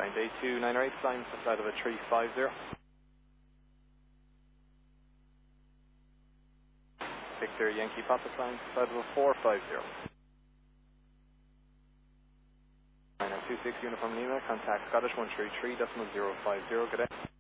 Flying day 298, flying outside of a 350. Victor Yankee Papa, flying outside of a 450. 2926 Uniform Lima, contact Scottish 133.050, good day.